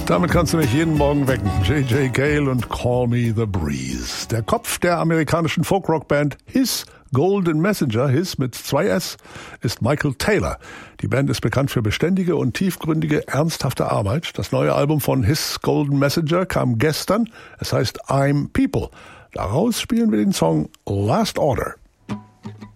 Damit kannst du mich jeden Morgen wecken. J.J. Cale und Call Me the Breeze. Der Kopf der amerikanischen Folk-Rock-Band His Golden Messenger, His mit 2 S, ist Michael Taylor. Die Band ist bekannt für beständige und tiefgründige, ernsthafte Arbeit. Das neue Album von His Golden Messenger kam gestern. Es heißt I'm People. Daraus spielen wir den Song Last Order.